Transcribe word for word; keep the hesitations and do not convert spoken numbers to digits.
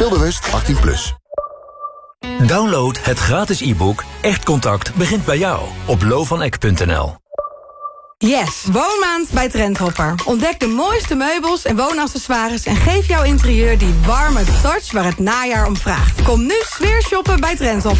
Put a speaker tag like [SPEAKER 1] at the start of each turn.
[SPEAKER 1] Speelbewust achttien plus.
[SPEAKER 2] Download het gratis e-book Echt Contact begint bij jou op lovaneck punt n l.
[SPEAKER 3] Yes, woonmaand bij Trendhopper. Ontdek de mooiste meubels en woonaccessoires en geef jouw interieur die warme touch waar het najaar om vraagt. Kom nu sfeer shoppen bij Trendhopper.